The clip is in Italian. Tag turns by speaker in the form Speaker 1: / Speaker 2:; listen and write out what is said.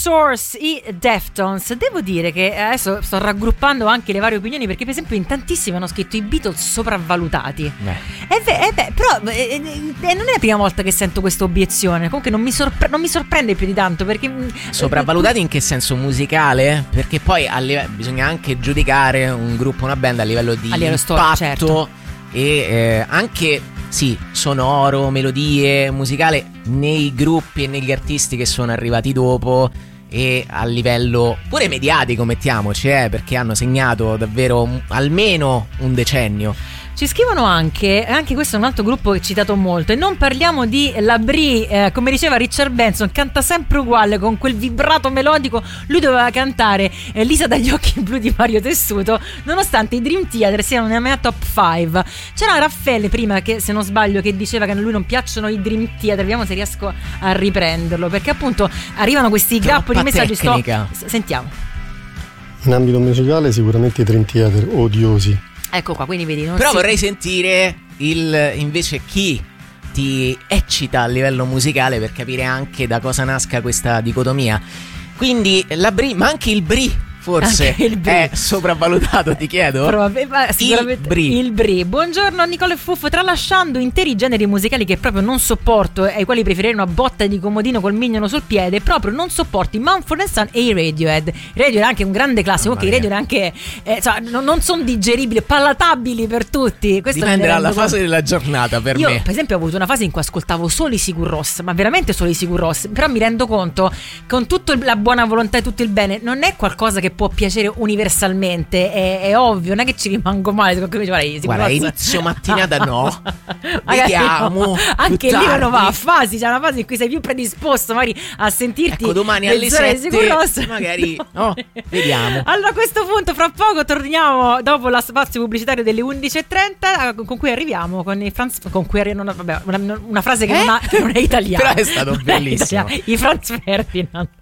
Speaker 1: Source, i Deftones. Devo dire che adesso sto raggruppando anche le varie opinioni, perché per esempio in tantissimi hanno scritto i Beatles sopravvalutati. Però non è la prima volta che sento questa obiezione. Comunque non mi sorprende più di tanto, perché
Speaker 2: sopravvalutati in che senso musicale? Perché poi bisogna anche giudicare un gruppo, una band a livello di impatto,
Speaker 1: certo.
Speaker 2: E anche sì, sonoro, melodie, musicale nei gruppi e negli artisti che sono arrivati dopo, e a livello pure mediatico, mettiamoci, perché hanno segnato davvero almeno un decennio.
Speaker 1: Ci scrivono anche questo è un altro gruppo che ho citato molto, e non parliamo di La Brie, come diceva Richard Benson, canta sempre uguale con quel vibrato melodico. Lui doveva cantare Lisa dagli occhi blu di Mario Tessuto, nonostante i Dream Theater siano nella mia top 5. C'era Raffaele prima, che se non sbaglio, che diceva che a lui non piacciono i Dream Theater. Vediamo se riesco a riprenderlo, perché appunto arrivano questi grappoli di messaggi. Sentiamo.
Speaker 3: In ambito musicale sicuramente i Dream Theater odiosi.
Speaker 1: Ecco qua, quindi vedi.
Speaker 2: Però vorrei sentire invece chi ti eccita a livello musicale, per capire anche da cosa nasca questa dicotomia. Quindi la Brie, ma anche il Brie forse è sopravvalutato, ti chiedo?
Speaker 1: Sicuramente il Brie. Buongiorno Nicola e Fuffo. Tralasciando interi generi musicali che proprio non sopporto, ai quali preferirei una botta di comodino col mignolo sul piede, proprio non sopporto i Mumford & Sons e i Radiohead. Radiohead è anche un grande classico, i Radiohead anche non sono digeribili, palatabili per tutti. Questo
Speaker 2: dipende dalla fase della giornata per me.
Speaker 1: Io per esempio ho avuto una fase in cui ascoltavo solo i Sigur Rós, ma veramente solo i Sigur Rós, però mi rendo conto, con tutta la buona volontà e tutto il bene, non è qualcosa che può piacere universalmente, è ovvio, non è che ci rimango male.
Speaker 2: Guarda, inizio mattinata no. Vediamo.
Speaker 1: Anche lì uno va a fasi, c'è una fase in cui sei più predisposto magari a sentirti.
Speaker 2: Ecco, domani alle 7 magari vediamo.
Speaker 1: Allora, a questo punto fra poco torniamo dopo la spazio pubblicitario delle 11:30, con cui arriviamo con i Franz, con cui una frase che non è italiana.
Speaker 2: Però è stato bellissimo.
Speaker 1: I Franz Ferdinand.